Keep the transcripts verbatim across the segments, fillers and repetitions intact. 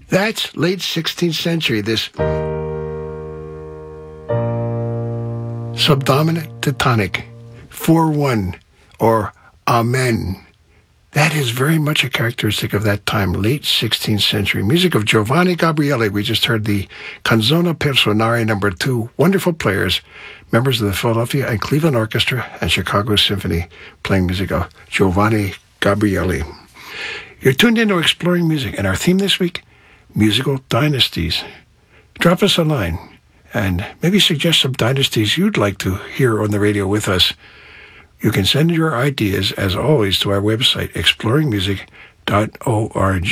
That's late sixteenth century, this subdominant to tonic, four one, or Amen. That is very much a characteristic of that time, late sixteenth century. Music of Giovanni Gabrieli. We just heard the Canzone per Suonare number two. Wonderful players, members of the Philadelphia and Cleveland Orchestra and Chicago Symphony, playing music of Giovanni Gabrieli. You're tuned into Exploring Music, and our theme this week, musical dynasties. Drop us a line and maybe suggest some dynasties you'd like to hear on the radio with us. You can send your ideas, as always, to our website, exploring music dot org.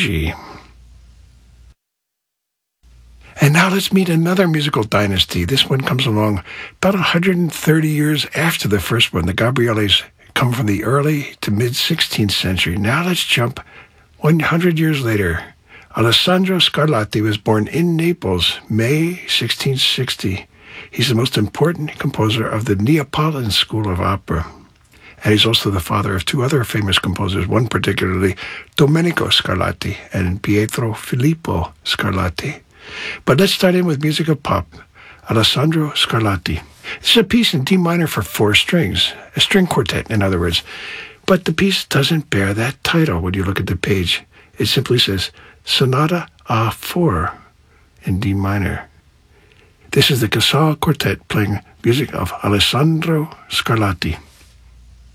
And now let's meet another musical dynasty. This one comes along about one hundred thirty years after the first one. The Gabrielis come from the early to mid-sixteenth century. Now let's jump one hundred years later. Alessandro Scarlatti was born in Naples, May sixteen sixty. He's the most important composer of the Neapolitan School of Opera. And he's also the father of two other famous composers, one particularly Domenico Scarlatti and Pietro Filippo Scarlatti. But let's start in with music of pop. Alessandro Scarlatti. This is a piece in D minor for four strings, a string quartet, in other words. But the piece doesn't bear that title when you look at the page. It simply says Sonata A four in D minor. This is the Casal Quartet playing music of Alessandro Scarlatti.